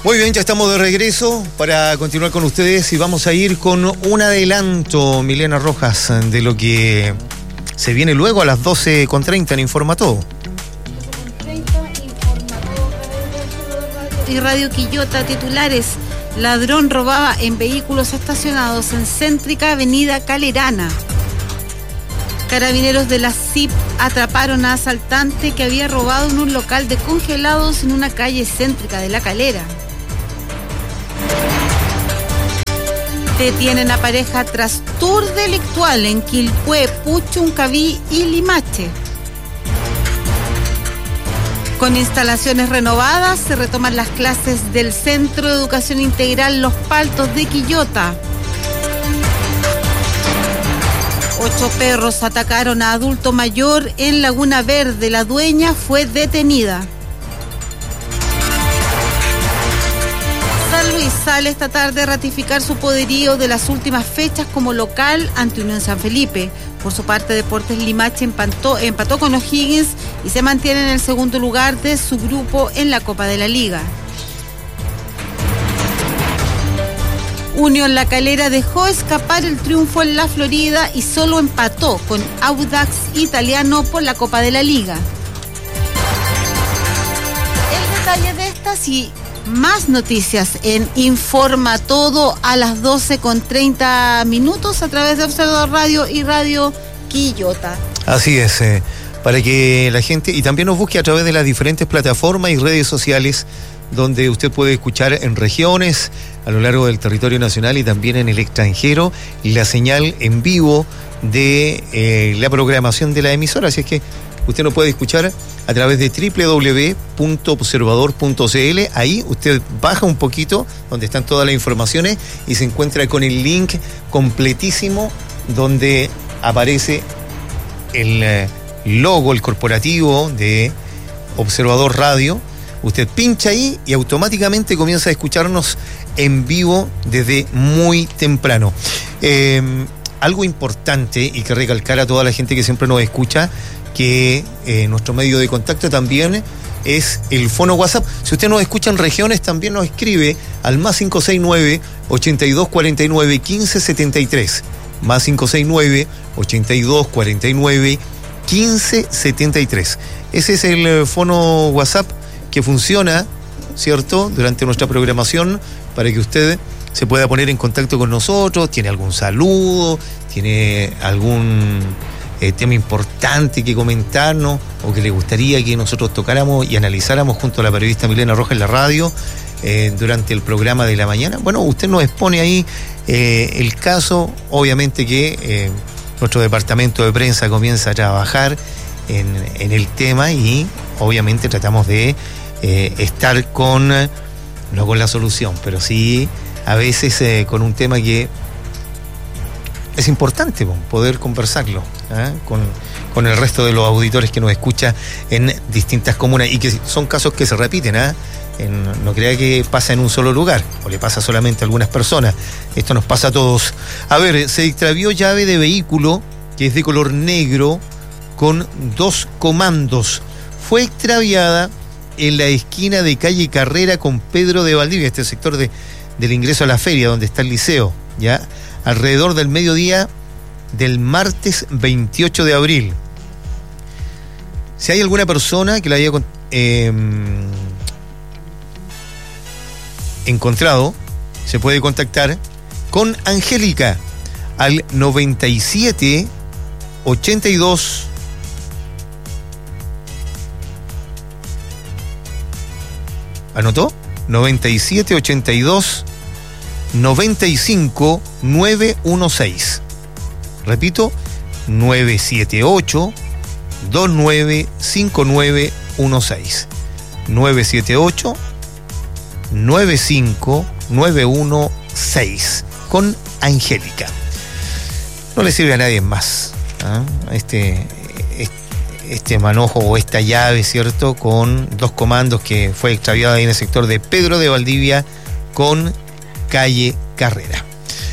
Muy bien, ya estamos de regreso para continuar con ustedes y vamos a ir con un adelanto, Milena Rojas, de lo que se viene luego a las 12:30 en Informa Todo. Y Radio Quillota, titulares: ladrón robaba en vehículos estacionados en céntrica avenida Calerana. Carabineros de la CIP atraparon a asaltante que había robado en un local de congelados en una calle céntrica de La Calera. Detienen a pareja tras tour delictual en Quilpué, Puchuncaví y Limache. Con instalaciones renovadas se retoman las clases del Centro de Educación Integral Los Paltos de Quillota. 8 perros atacaron a adulto mayor en Laguna Verde. La dueña fue detenida. San Luis sale esta tarde a ratificar su poderío de las últimas fechas como local ante Unión San Felipe. Por su parte, Deportes Limache empató con O'Higgins y se mantiene en el segundo lugar de su grupo en la Copa de la Liga. Unión La Calera dejó escapar el triunfo en la Florida y solo empató con Audax Italiano por la Copa de la Liga. El detalle de estas y más noticias en Informa Todo a las 12:30 a través de Observador Radio y Radio Quillota. Así es, para que la gente, y también nos busque a través de las diferentes plataformas y redes sociales donde usted puede escuchar en regiones, a lo largo del territorio nacional y también en el extranjero, la señal en vivo de la programación de la emisora. Así es que usted nos puede escuchar a través de www.observador.cl. Ahí usted baja un poquito donde están todas las informaciones y se encuentra con el link completísimo donde aparece el logo, el corporativo de Observador Radio. Usted pincha ahí y automáticamente comienza a escucharnos en vivo desde muy temprano. Algo importante y que recalcar a toda la gente que siempre nos escucha, que nuestro medio de contacto también es el fono WhatsApp. Si usted nos escucha en regiones, también nos escribe al más 569-8249-1573. Más 569-8249-1573. Ese es el fono WhatsApp que funciona, ¿cierto?, durante nuestra programación para que usted se pueda poner en contacto con nosotros, tiene algún saludo, tiene algún tema importante que comentarnos o que le gustaría que nosotros tocáramos y analizáramos junto a la periodista Milena Rojas en la radio durante el programa de la mañana. Bueno, usted nos expone ahí el caso, obviamente que nuestro departamento de prensa comienza a trabajar en el tema y obviamente tratamos de estar no con la solución, pero sí a veces con un tema que es importante poder conversarlo con el resto de los auditores que nos escucha en distintas comunas y que son casos que se repiten. No crea que pasa en un solo lugar o le pasa solamente a algunas personas. Esto nos pasa a todos. A ver, se extravió llave de vehículo que es de color negro con 2 comandos. Fue extraviada en la esquina de calle Carrera con Pedro de Valdivia, este sector del ingreso a la feria donde está el liceo, ya alrededor del mediodía del martes 28 de abril. Si hay alguna persona que la haya encontrado, se puede contactar con Angélica al 97 82 ¿anotó? 97 82 95 916. Repito, 978 295916. 978 95916 con Angélica. No le sirve a nadie más este manojo o esta llave, ¿cierto?, con 2 comandos que fue extraviada ahí en el sector de Pedro de Valdivia con calle Carrera.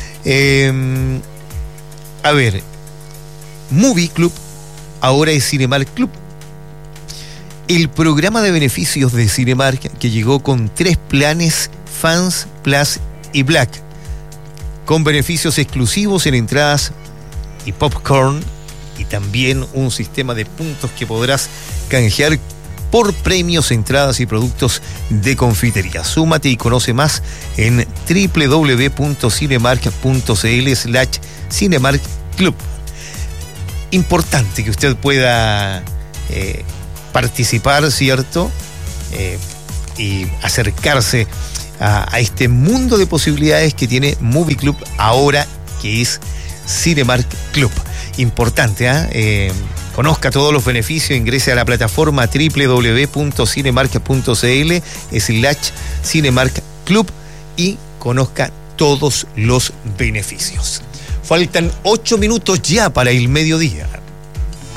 A ver, Movie Club ahora es Cinemark Club. El programa de beneficios de Cinemark, que llegó con 3 planes Fans, Plus y Black, con beneficios exclusivos en entradas y popcorn, y también un sistema de puntos que podrás canjear por premios, entradas y productos de confitería. Súmate y conoce más en www.cinemark.cl/Cinemark Club. Importante que usted pueda participar, ¿cierto? Y acercarse a este mundo de posibilidades que tiene Movie Club ahora, que es Cinemark Club. Importante, conozca todos los beneficios, ingrese a la plataforma www.cinemark.cl/Cinemark Club y conozca todos los beneficios. Faltan 8 minutos ya para el mediodía.